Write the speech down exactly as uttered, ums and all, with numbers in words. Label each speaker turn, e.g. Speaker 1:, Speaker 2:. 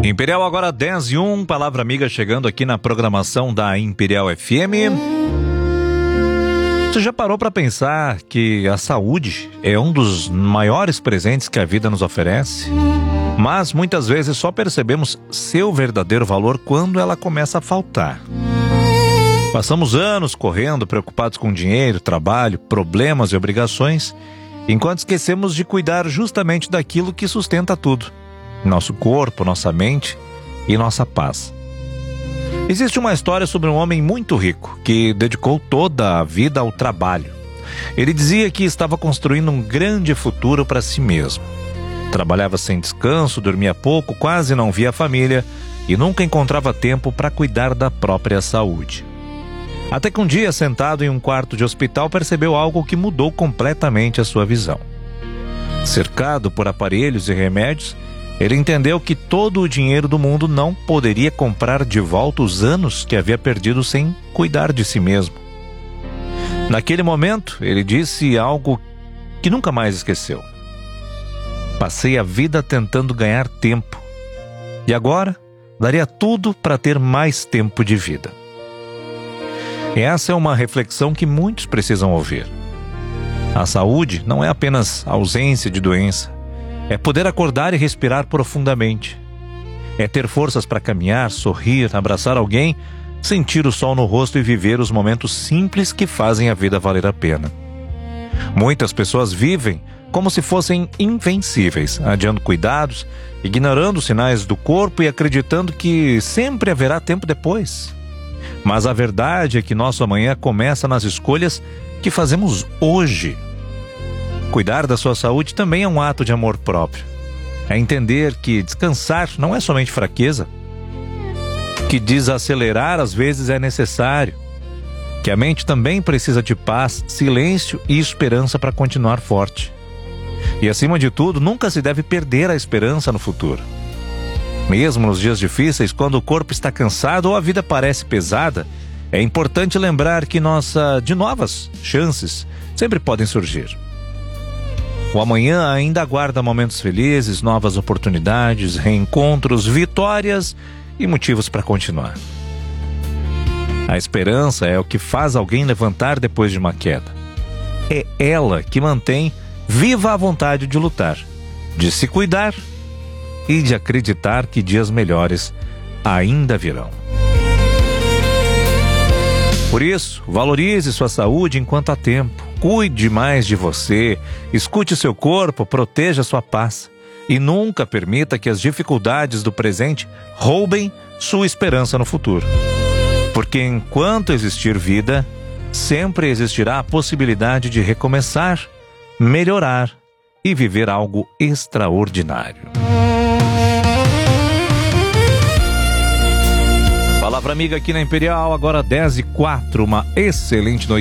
Speaker 1: Imperial agora dez e um, palavra amiga chegando aqui na programação da Imperial F M. Você já parou para pensar que a saúde é um dos maiores presentes que a vida nos oferece? Mas muitas vezes só percebemos seu verdadeiro valor quando ela começa a faltar. Passamos anos correndo, preocupados com dinheiro, trabalho, problemas e obrigações, enquanto esquecemos de cuidar justamente daquilo que sustenta tudo: nosso corpo, nossa mente e nossa paz. Existe uma história sobre um homem muito rico que dedicou toda a vida ao trabalho. Ele dizia que estava construindo um grande futuro para si mesmo. Trabalhava sem descanso, dormia pouco, quase não via a família e nunca encontrava tempo para cuidar da própria saúde. Até que um dia, sentado em um quarto de hospital, percebeu algo que mudou completamente a sua visão. Cercado por aparelhos e remédios, ele entendeu que todo o dinheiro do mundo não poderia comprar de volta os anos que havia perdido sem cuidar de si mesmo. Naquele momento, ele disse algo que nunca mais esqueceu: passei a vida tentando ganhar tempo, e agora daria tudo para ter mais tempo de vida. Essa é uma reflexão que muitos precisam ouvir. A saúde não é apenas ausência de doença. É poder acordar e respirar profundamente. É ter forças para caminhar, sorrir, abraçar alguém, sentir o sol no rosto e viver os momentos simples que fazem a vida valer a pena. Muitas pessoas vivem como se fossem invencíveis, adiando cuidados, ignorando os sinais do corpo e acreditando que sempre haverá tempo depois. Mas a verdade é que nosso amanhã começa nas escolhas que fazemos hoje. Cuidar da sua saúde também é um ato de amor próprio. É entender que descansar não é somente fraqueza, que desacelerar às vezes é necessário, que a mente também precisa de paz, silêncio e esperança para continuar forte. E acima de tudo, nunca se deve perder a esperança no futuro. Mesmo nos dias difíceis, quando o corpo está cansado ou a vida parece pesada, é importante lembrar que nossa, de novas chances sempre podem surgir. O amanhã ainda aguarda momentos felizes, novas oportunidades, reencontros, vitórias e motivos para continuar. A esperança é o que faz alguém levantar depois de uma queda. É ela que mantém viva a vontade de lutar, de se cuidar e de acreditar que dias melhores ainda virão. Por isso, valorize sua saúde enquanto há tempo. Cuide mais de você, escute seu corpo, proteja sua paz. E nunca permita que as dificuldades do presente roubem sua esperança no futuro. Porque enquanto existir vida, sempre existirá a possibilidade de recomeçar, melhorar e viver algo extraordinário. Palavra amiga aqui na Imperial, agora dez e quatro, uma excelente noite.